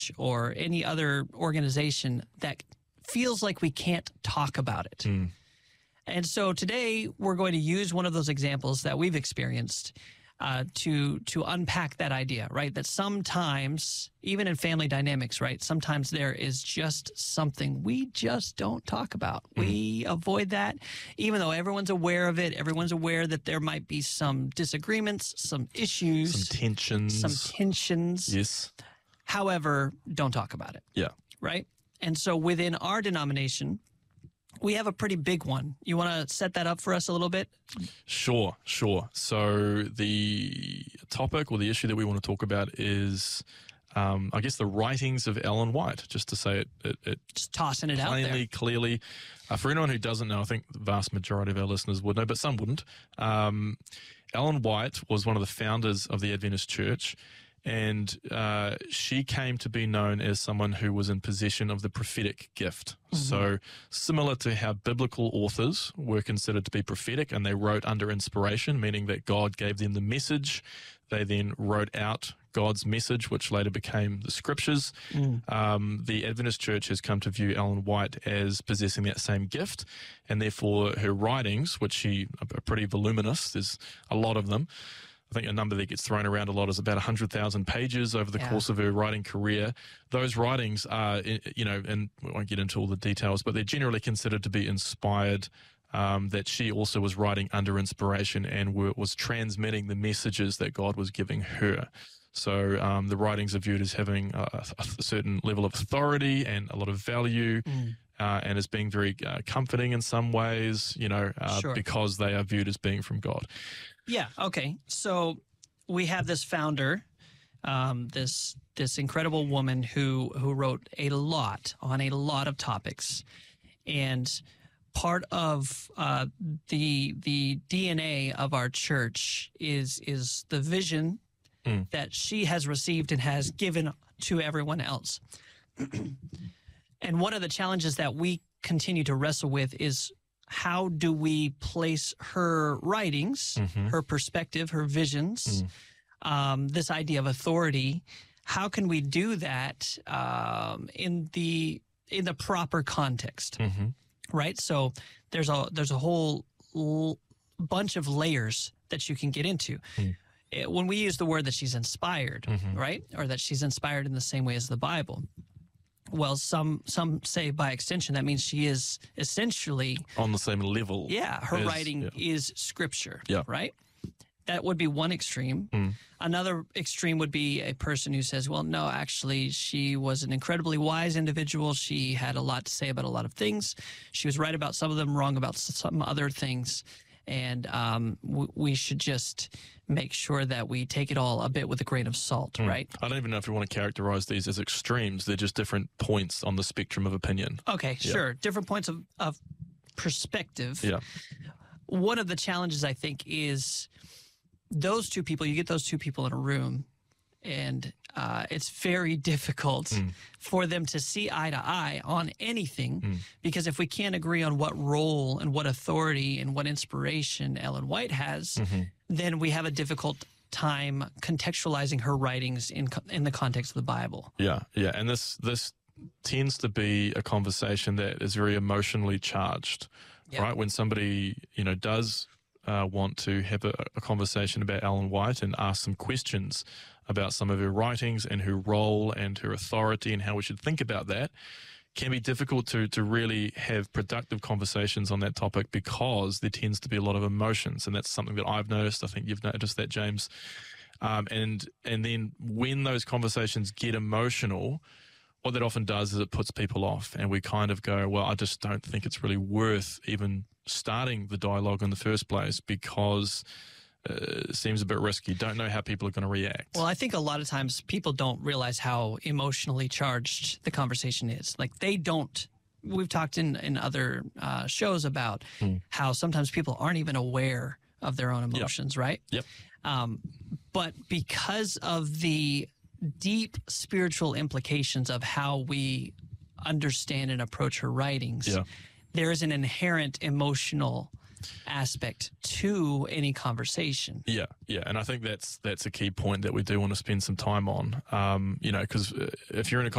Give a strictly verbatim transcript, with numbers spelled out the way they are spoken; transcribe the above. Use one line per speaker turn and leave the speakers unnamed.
or any other organization that feels like we can't talk about it.
Mm.
And so today we're going to use one of those examples that we've experienced uh, to to unpack that idea, right? That sometimes, even in family dynamics, right, sometimes there is just something we just don't talk about. Mm. We avoid that, even though everyone's aware of it. Everyone's aware that there might be some disagreements, some issues.
Some tensions.
Some tensions.
Yes.
However, don't talk about it.
Yeah.
Right? And so within our denomination, we have a pretty big one. You want to set that up for us a little bit?
Sure, sure. So the topic or the issue that we want to talk about is, um, I guess, the writings of Ellen White, just to say it, it, it
just tossing it
plainly,
out there.
clearly. Uh, for anyone who doesn't know, I think the vast majority of our listeners would know, but some wouldn't. Um, Ellen White was one of the founders of the Adventist Church. And uh, she came to be known as someone who was in possession of the prophetic gift. Mm-hmm. So similar to how biblical authors were considered to be prophetic and they wrote under inspiration, meaning that God gave them the message. They then wrote out God's message, which later became the scriptures. Mm. Um, the Adventist Church has come to view Ellen White as possessing that same gift, and therefore her writings, which she are pretty voluminous, there's a lot of them. I think a number that gets thrown around a lot is about one hundred thousand pages over the yeah. course of her writing career. Those writings are, you know, and we won't get into all the details, but they're generally considered to be inspired, um, that she also was writing under inspiration and were, was transmitting the messages that God was giving her. So um, the writings are viewed as having a, a certain level of authority and a lot of value. Mm. Uh, and as being very uh, comforting in some ways, you know, uh,
sure.
because they are viewed as being from God.
Yeah. Okay. So we have this founder, um, this this incredible woman who who wrote a lot on a lot of topics, and part of uh, the the D N A of our church is is the vision mm. that she has received and has given to everyone else. And one of the challenges that we continue to wrestle with is, how do we place her writings, mm-hmm. her perspective, her visions, mm. um, this idea of authority? How can we do that um, in the in the proper context, mm-hmm. right? So there's a there's a whole l- bunch of layers that you can get into. Mm. It, when we use the word that she's inspired, mm-hmm. right, or that she's inspired in the same way as the Bible. Well, some some say by extension that means she is essentially
on the same level.
Yeah, her
as,
writing
yeah.
is scripture,
yeah.
right? That would be one extreme. Mm. Another extreme would be a person who says, well, no, actually, she was an incredibly wise individual. She had a lot to say about a lot of things. She was right about some of them, wrong about some other things. And um, w- we should just make sure that we take it all a bit with a grain of salt, mm. right?
I don't even know if we want to characterize these as extremes. They're just different points on the spectrum of opinion.
Okay,
yeah.
sure. Different points of, of perspective.
Yeah.
One of the challenges, I think, is those two people, you get those two people in a room, and uh, it's very difficult mm. for them to see eye to eye on anything, mm. because if we can't agree on what role and what authority and what inspiration Ellen White has, mm-hmm. then we have a difficult time contextualizing her writings in in the context of the Bible.
Yeah, yeah, and this this tends to be a conversation that is very emotionally charged, yep. right? When somebody, you know, does uh, want to have a, a conversation about Ellen White and ask some questions about some of her writings and her role and her authority and how we should think about that, can be difficult to to really have productive conversations on that topic because there tends to be a lot of emotions, and that's something that I've noticed. I think you've noticed that, James. Um, and and then when those conversations get emotional, what that often does is it puts people off, and we kind of go, well, I just don't think it's really worth even starting the dialogue in the first place because Uh, it seems a bit risky. Don't know how people are going to react.
Well, I think a lot of times people don't realize how emotionally charged the conversation is. Like they don't. We've talked in, in other uh, shows about hmm. how sometimes people aren't even aware of their own emotions,
yep.
right?
Yep.
Um, but because of the deep spiritual implications of how we understand and approach her writings,
yeah.
there is an inherent emotional aspect to any conversation.
Yeah, yeah, and I think that's that's a key point that we do want to spend some time on. Um, you know, because if you're in a